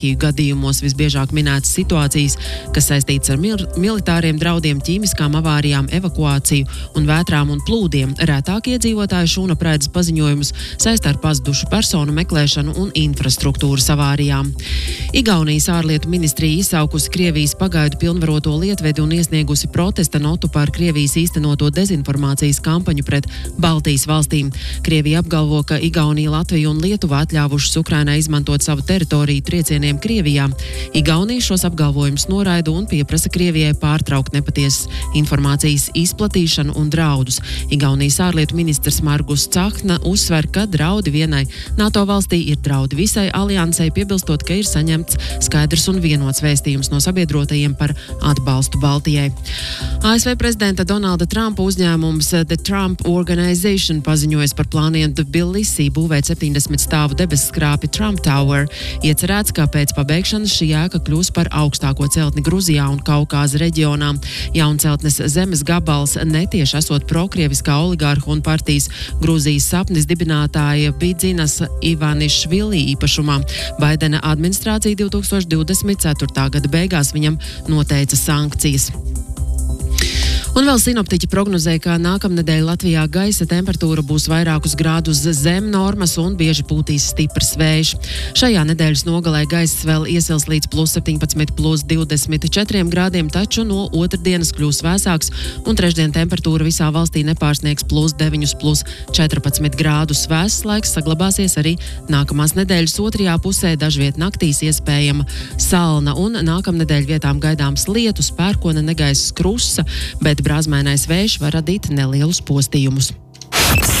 Gadījumos visbiežāk minētas situācijas, kas saistīts ar militāriem draudiem, ķīmiskām avārijām, evakuāciju un vētrām un plūdiem. Rētāk iedzīvotāju šūnapraides paziņojumus saista ar pazudušu personu meklēšanu un infrastruktūras avārijām. Igaunijas ārlietu ministrija izsaukusi Krievijas pagaidu pilnvaroto lietvedi un iesniegusi protesta notu par Krievijas īstenoto dezinformācijas kampaņu pret Baltijas valstīm. Krievija apgalvo, ka Igaunija, Latvija un Lietuva atļāvušas Ukrainai izmantot savu teritoriju triecieniem Krievijā. Igaunija šos apgalvojumus noraida un pieprasa Krievijai pārtraukt nepatiesas informācijas izplatīšanu un draudus. Igaunijas ārlietu ministrs Margus Cahna uzsver, ka draudi vienai NATO valstī ir draudi visai aliansei, piebilstot, ka ir saņemts skaidrs un vienots vēstījums no sabiedrotajiem par atbalstu Baltijai. ASV prezidenta Donalda Trumpa uzņēmums The Trump Organization paziņojas par plāniem Tbilisī būvēt 70 stāvu debesskrāpi Trump Tower. Iecerēts, ka pēc pabeigšanas šī ēka kļūs par augstāko celtni Gruzijā un Kaukāza reģionā. Jaunceltnes zemes gabals netieši esot prokrieviskā oligārha un partijas Gruzijas sapnis dibinātāja Bidzinas Ivanišvili īpašumā. Baidena administrācija 2024. gada beigās viņam noteica sankcijas. Un vēl sinoptiķi prognozē, ka nākamnedēļ Latvijā gaisa temperatūra būs vairākus grādus zem normas un bieži pūtīs stiprs vējš. Šajā nedēļas nogalē gaiss vēl iesils līdz +17, +24 grādiem, taču no otrdienas kļūs vēsāks un trešdien temperatūra visā valstī nepārsniegs +9, +14 grādus. Vēss laiks saglabāsies arī nākamās nedēļas otrajā pusē, dažviet naktīs iespējama salna un nākamnedēļ vietām gaidāms lietus, pērkona negaiss krusa, bet brāzmēnais vējš var radīt nelielus postījumus.